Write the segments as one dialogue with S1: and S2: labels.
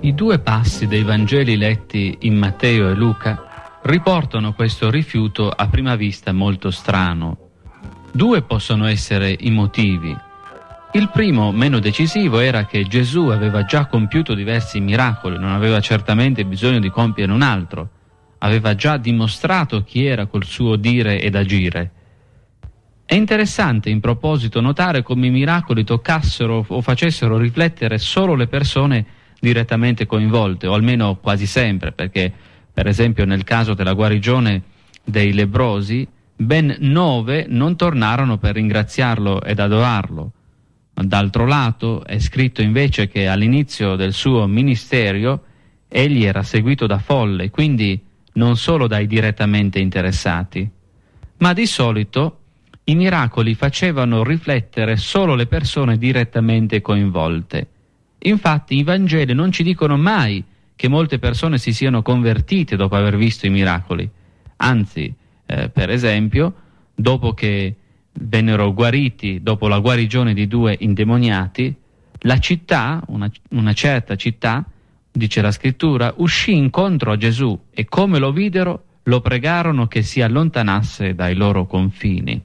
S1: I due passi dei Vangeli letti in Matteo e Luca riportano questo rifiuto a prima vista molto strano. Due possono essere i motivi. Il primo, meno decisivo, era che Gesù aveva già compiuto diversi miracoli, non aveva certamente bisogno di compiere un altro. Aveva già dimostrato chi era col suo dire ed agire. È interessante in proposito notare come i miracoli toccassero o facessero riflettere solo le persone direttamente coinvolte, o almeno quasi sempre, perché per esempio nel caso della guarigione dei lebbrosi, ben 9 non tornarono per ringraziarlo ed adorarlo. D'altro lato è scritto invece che all'inizio del suo ministero egli era seguito da folle, quindi non solo dai direttamente interessati. Ma di solito i miracoli facevano riflettere solo le persone direttamente coinvolte. Infatti i Vangeli non ci dicono mai che molte persone si siano convertite dopo aver visto i miracoli. Anzi, per esempio, dopo che vennero guariti, dopo la guarigione di 2 indemoniati, la città, una certa città, dice la scrittura, uscì incontro a Gesù e come lo videro lo pregarono che si allontanasse dai loro confini.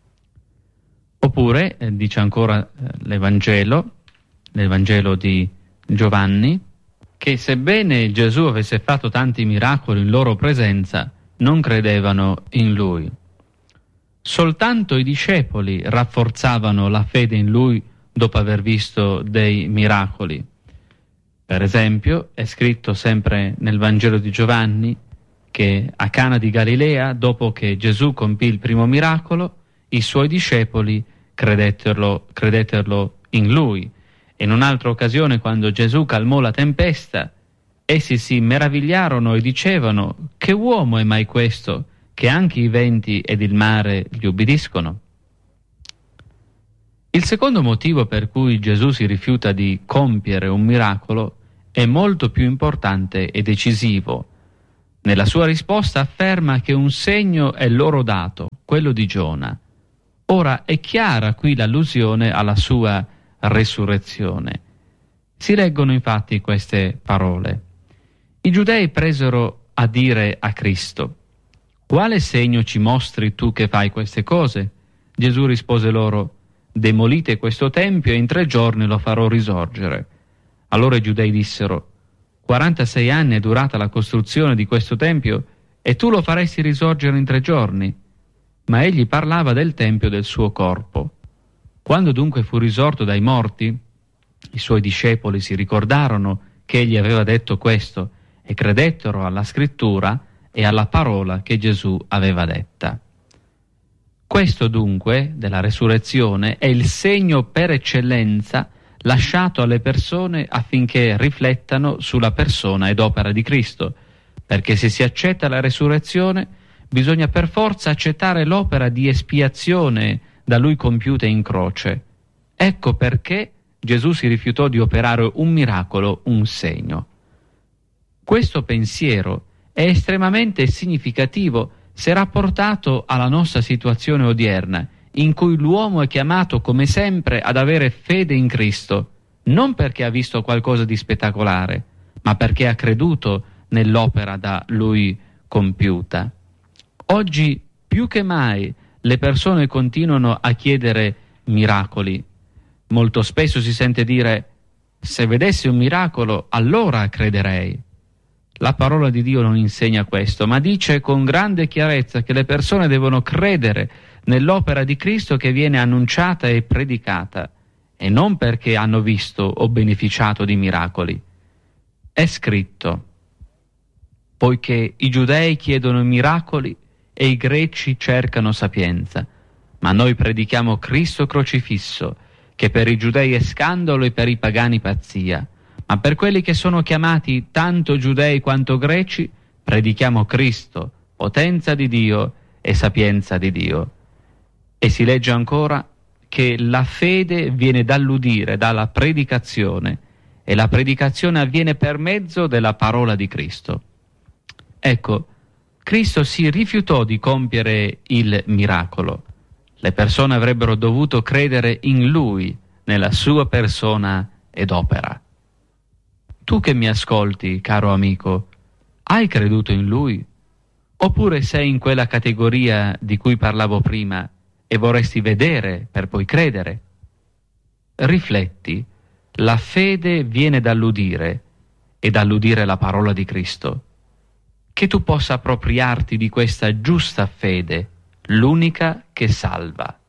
S1: Oppure, dice ancora l'Evangelo di Giovanni, che sebbene Gesù avesse fatto tanti miracoli in loro presenza, non credevano in lui. Soltanto i discepoli rafforzavano la fede in lui dopo aver visto dei miracoli. Per esempio, è scritto sempre nel Vangelo di Giovanni che a Cana di Galilea, dopo che Gesù compì il primo miracolo, i suoi discepoli credettero in lui. In un'altra occasione, quando Gesù calmò la tempesta, essi si meravigliarono e dicevano: che uomo è mai questo, che anche i venti ed il mare gli ubbidiscono? Il secondo motivo per cui Gesù si rifiuta di compiere un miracolo è molto più importante e decisivo. Nella sua risposta afferma che un segno è loro dato, quello di Giona. Ora è chiara qui l'allusione alla sua resurrezione. Si leggono infatti queste parole. I giudei presero a dire a Cristo: quale segno ci mostri tu che fai queste cose? Gesù rispose loro: demolite questo tempio e in 3 giorni lo farò risorgere. Allora i giudei dissero: 46 anni è durata la costruzione di questo tempio e tu lo faresti risorgere in 3 giorni? Ma egli parlava del tempio del suo corpo. Quando dunque fu risorto dai morti, i suoi discepoli si ricordarono che egli aveva detto questo e credettero alla scrittura e alla parola che Gesù aveva detta. Questo dunque della resurrezione è il segno per eccellenza lasciato alle persone affinché riflettano sulla persona ed opera di Cristo, perché se si accetta la resurrezione bisogna per forza accettare l'opera di espiazione da lui compiuta in croce. Ecco perché Gesù si rifiutò di operare un miracolo, un segno. Questo pensiero è estremamente significativo se rapportato alla nostra situazione odierna, in cui l'uomo è chiamato come sempre ad avere fede in Cristo, non perché ha visto qualcosa di spettacolare, ma perché ha creduto nell'opera da lui compiuta. Oggi più che mai le persone continuano a chiedere miracoli. Molto spesso si sente dire: se vedessi un miracolo allora crederei. La parola di Dio non insegna questo, ma dice con grande chiarezza che le persone devono credere nell'opera di Cristo che viene annunciata e predicata, e non perché hanno visto o beneficiato di miracoli. È scritto: poiché i giudei chiedono miracoli e i greci cercano sapienza, ma noi predichiamo Cristo crocifisso, che per i giudei è scandalo e per i pagani pazzia, ma per quelli che sono chiamati tanto giudei quanto greci predichiamo Cristo, potenza di Dio e sapienza di Dio. E si legge ancora che la fede viene dall'udire, dalla predicazione, e la predicazione avviene per mezzo della parola di Cristo. Ecco, Cristo si rifiutò di compiere il miracolo. Le persone avrebbero dovuto credere in Lui, nella sua persona ed opera. Tu che mi ascolti, caro amico, hai creduto in Lui? Oppure sei in quella categoria di cui parlavo prima e vorresti vedere per poi credere? Rifletti, la fede viene dall'udire e dall'udire la parola di Cristo. Che tu possa appropriarti di questa giusta fede, l'unica che salva.